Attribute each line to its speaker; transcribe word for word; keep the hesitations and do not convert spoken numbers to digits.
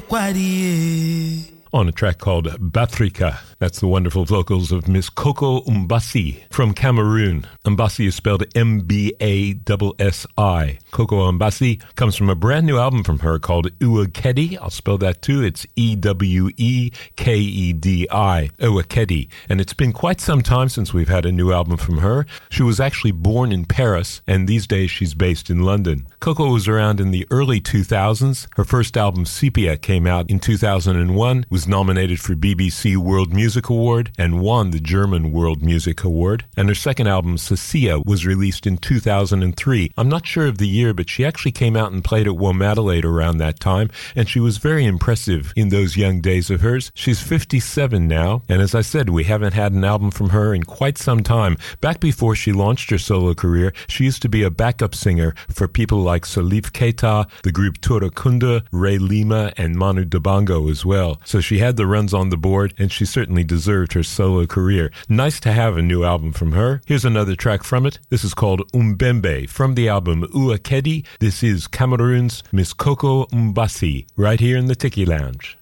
Speaker 1: Quadie.
Speaker 2: On a track called Batrika. That's the wonderful vocals of Miss Coco Mbasi from Cameroon. Mbasi is spelled M B A S S I. Coco Mbasi comes from a brand new album from her called Uwakedi. I'll spell that too. It's E W E K E D I. Uwakedi. And it's been quite some time since we've had a new album from her. She was actually born in Paris, and these days she's based in London. Coco was around in the early two thousands. Her first album, Sepia, came out in two thousand one, was nominated for B B C World Music Award and won the German World Music Award. And her second album, Sasia, was released in two thousand three. I'm not sure of the year, but she actually came out and played at Womadelaide around that time, and she was very impressive in those young days of hers. She's fifty-seven now, and as I said, we haven't had an album from her in quite some time. Back before she launched her solo career, she used to be a backup singer for people like Salif Keita, the group Tora Kunda, Ray Lima, and Manu Dibango as well. So she had the runs on the board, and she certainly deserved her solo career. Nice to have a new album from her. Here's another track from it. This is called Umbembe from the album Uwakedi. This is Cameroon's Miss Coco Mbasi, right here in the Tiki Lounge.